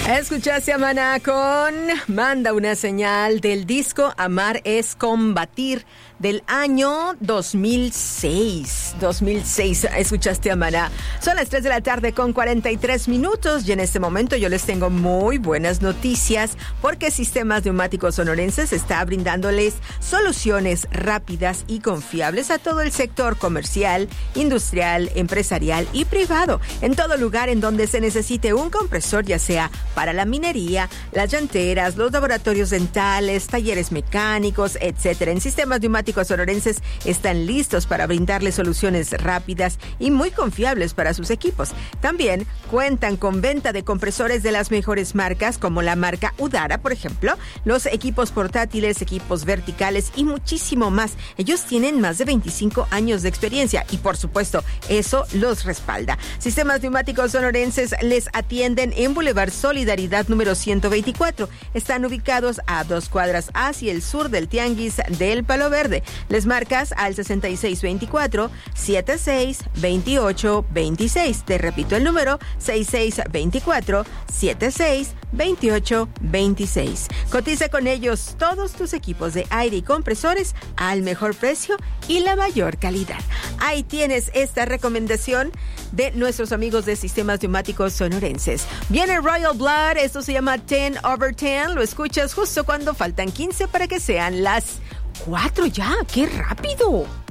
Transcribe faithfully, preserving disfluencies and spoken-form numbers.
Escuchaste a Maná con Manda una señal del disco Amar es combatir del año dos mil seis. dos mil seis, escuchaste a Maná. Son las tres de la tarde con cuarenta y tres minutos y en este momento yo les tengo muy buenas noticias porque Sistemas Neumáticos Sonorenses está brindándoles soluciones rápidas y confiables a todo el sector comercial, industrial, empresarial y privado. En todo lugar en donde se necesite un compresor, ya sea para la minería, las llanteras, los laboratorios dentales, talleres mecánicos, etcétera. En Sistemas Neumáticos Sonorenses están listos para brindarles soluciones rápidas y muy confiables para sus equipos. También cuentan con venta de compresores de las mejores marcas, como la marca Udara, por ejemplo, los equipos portátiles, equipos verticales y muchísimo más. Ellos tienen más de veinticinco años de experiencia y, por supuesto, eso los respalda. Sistemas Neumáticos Sonorenses les atienden en Boulevard Solidaridad número ciento veinticuatro. Están ubicados a dos cuadras hacia el sur del Tianguis del Palo Verde. Les marcas al sesenta y seis veinticuatro, setenta y seis veintiocho veintiséis. Te repito el número, sesenta y seis veinticuatro, setenta y seis veintiocho veintiséis. Cotiza con ellos todos tus equipos de aire y compresores al mejor precio y la mayor calidad. Ahí tienes esta recomendación de nuestros amigos de Sistemas Neumáticos Sonorenses. Viene Royal Blood, esto se llama ten over ten. Lo escuchas justo cuando faltan quince para que sean las cuatro ya. ¡Qué rápido!